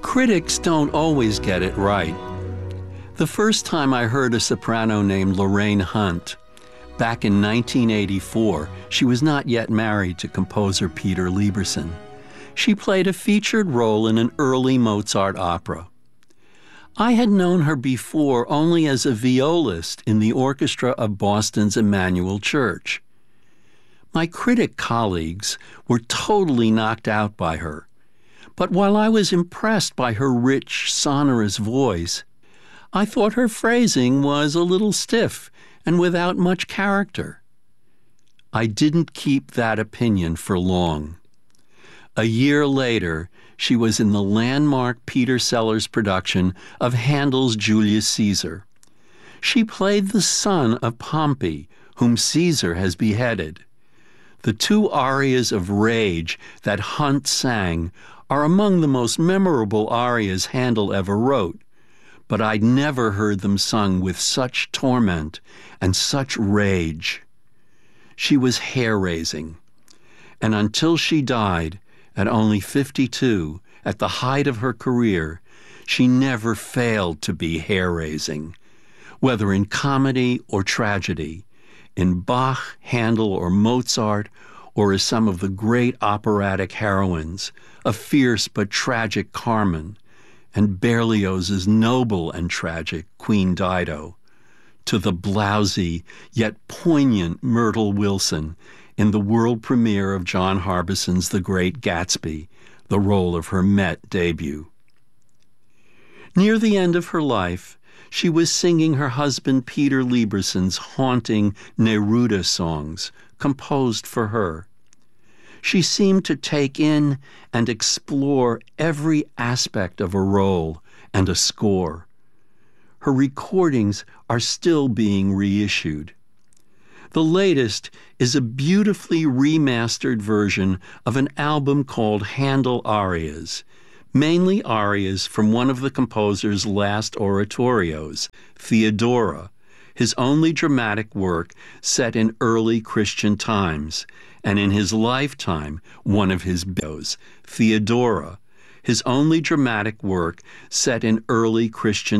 Critics don't always get it right. The first time I heard a soprano named Lorraine Hunt, back in 1984, she was not yet married to composer Peter Lieberson. She played a featured role in an early Mozart opera. I had known her before only as a violist in the orchestra of Boston's Emmanuel Church. My critic colleagues were totally knocked out by her. But while I was impressed by her rich, sonorous voice, I thought her phrasing was a little stiff and without much character. I didn't keep that opinion for long. A year later, she was in the landmark Peter Sellers production of Handel's Julius Caesar. She played the son of Pompey, whom Caesar has beheaded. The two arias of rage that Hunt sang are among the most memorable arias Handel ever wrote, but I'd never heard them sung with such torment and such rage. She was hair-raising, and until she died, at only 52, at the height of her career, she never failed to be hair-raising, whether in comedy or tragedy, in Bach, Handel, or Mozart, or as some of the great operatic heroines, a fierce but tragic Carmen, and Berlioz's noble and tragic Queen Dido, to the blousy yet poignant Myrtle Wilson in the world premiere of John Harbison's The Great Gatsby, the role of her Met debut. Near the end of her life, she was singing her husband Peter Lieberson's haunting Neruda songs, composed for her. She seemed to take in and explore every aspect of a role and a score. Her recordings are still being reissued. The latest is a beautifully remastered version of an album called Handel Arias, mainly arias from one of the composer's last oratorios, Theodora, his only dramatic work set in early Christian times, and in his lifetime, one of his bios, Theodora, his only dramatic work set in early Christian